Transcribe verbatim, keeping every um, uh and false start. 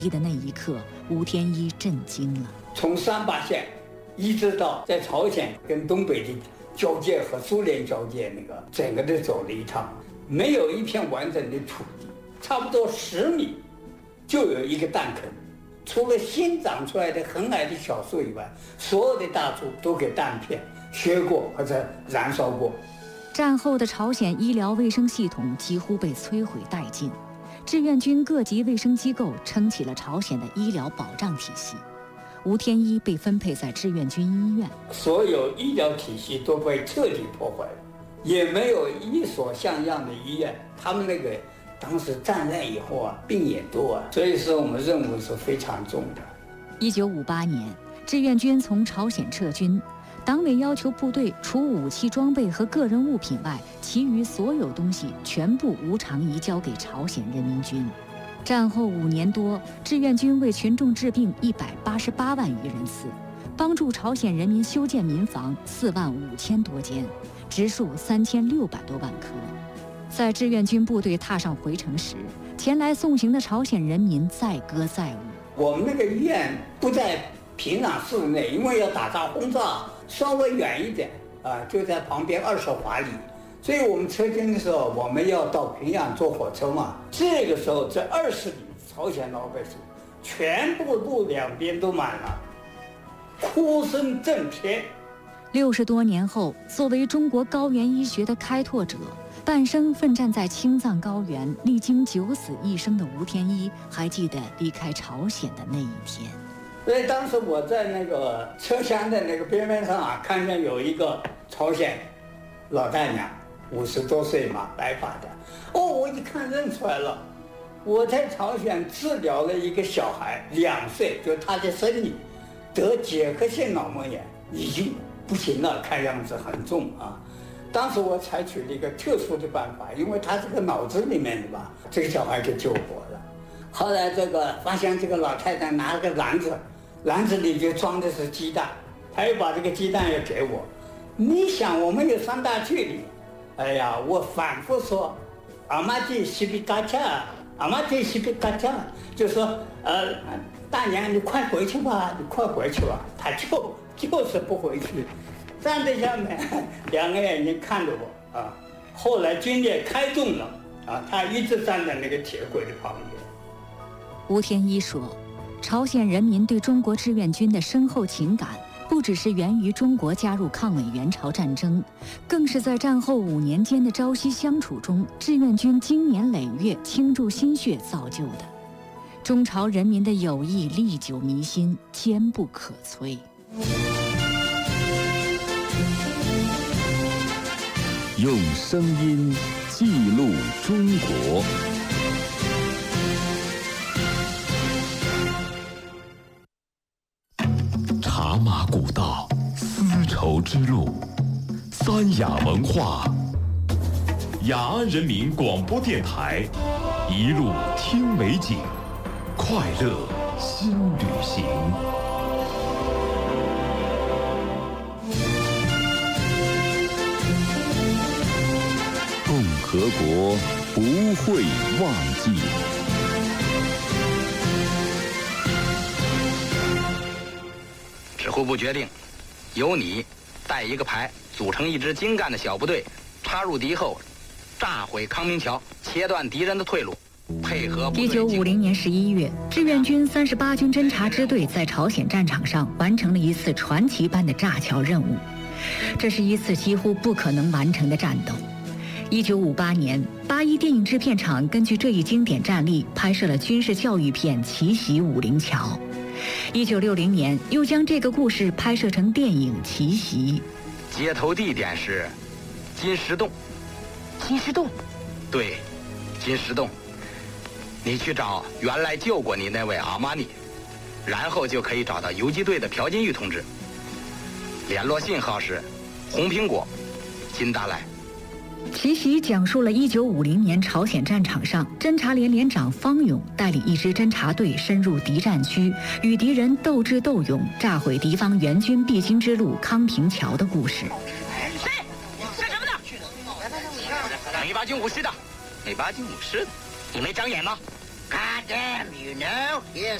的那一刻，吴天一震惊了。 从三八线一直到在朝鲜跟东北的交界和苏联交界那个，整个的走了一趟，没有一片完整的土地，差不多十米就有一个弹坑，除了新长出来的很矮的小树以外，所有的大树都给弹片削过或者燃烧过。 战后的朝鲜医疗卫生系统几乎被摧毁殆尽，志愿军各级卫生机构撑起了朝鲜的医疗保障体系。吴天一被分配在志愿军医院， 所有医疗体系都被彻底破坏了，也没有一所像样的医院。他们那个当时战乱以后啊，病也多啊，所以说我们任务是非常重的。 一九五八年，志愿军从朝鲜撤军，党委要求部队除武器装备和个人物品外，其余所有东西全部无偿移交给朝鲜人民军。战后五年多，志愿军为群众治病一百八十八万余人次，帮助朝鲜人民修建民房四万五千多间，植树三千六百多万棵。在志愿军部队踏上回程时，前来送行的朝鲜人民载歌载舞。 我们那个医院不在平壤市内，因为要打仗轰炸，稍微远一点啊，就在旁边二十华里。所以我们撤军的时候，我们要到平壤坐火车嘛。这个时候，这二十里朝鲜老百姓全部路两边都满了，哭声震天。 六十多年后，作为中国高原医学的开拓者，半生奋战在青藏高原，历经九死一生的吴天一，还记得离开朝鲜的那一天。 所以当时我在那个车厢的那个边边上啊，看见有一个朝鲜老大娘。五十多岁嘛，白发的。哦，我一看认出来了，我在朝鲜治疗了一个小孩，两岁，就他的孙女，得结核性脑膜炎，已经不行了，看样子很重啊。当时我采取了一个特殊的办法，因为他这个脑子里面的吧，这个小孩就救活了。后来这个发现这个老太太拿了个篮子，篮子里就装的是鸡蛋，她又把这个鸡蛋也给我。你想，我们有三大距离。哎呀，我反复说，阿妈这西比嘎恰，阿妈这西比嘎恰，就说呃，大娘你快回去吧，你快回去吧。他就就是不回去，站在下面，两个眼睛看着我啊。后来军列开动了啊，他一直站在那个铁轨的旁边。 吴天一说，朝鲜人民对中国志愿军的深厚情感。不只是源于中国加入抗美援朝战争，更是在战后五年间的朝夕相处中，志愿军经年累月倾注心血造就的。中朝人民的友谊历久弥新，坚不可摧。 用声音记录中国。茶马古道，丝绸之路，三雅文化，雅安人民广播电台，一路听美景，快乐新旅行。共和国不会忘记。 指挥部决定，由你带一个排，组成一支精干的小部队，插入敌后，炸毁康明桥，切断敌人的退路，配合。 一九五零年十一月，志愿军三十八军侦察支队在朝鲜战场上完成了一次传奇般的炸桥任务，这是一次几乎不可能完成的战斗。一九五八年，八一电影制片厂根据这一经典战例拍摄了军事教育片《奇袭武陵桥》。一九六零年，又将这个故事拍摄成电影《奇袭》。 接头地点是金石洞。 金石洞？ 对，金石洞。你去找原来救过你那位阿玛尼，然后就可以找到游击队的朴金玉同志。联络信号是红苹果，金大赖。 奇袭讲述了一九五零年朝鲜战场上，侦察连连长方勇带领一支侦察队深入敌战区，与敌人斗智斗勇，炸毁敌方援军必经之路康平桥的故事。 谁？是什么的？ 美八军五师的。 美八军五师的？你没长眼吗？嘎 Damn, you know, here's